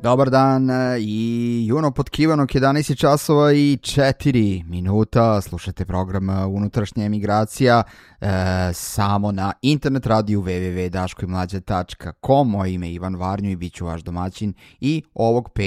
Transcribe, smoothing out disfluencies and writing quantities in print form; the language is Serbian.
Dobar dan i juno pod kivanog 11 časova i 4 minuta. Slušate program Unutrašnja emigracija samo na internet radiju www.daškoimlađa.com. Moje ime je Ivan Varnju i bit ću vaš domaćin i ovog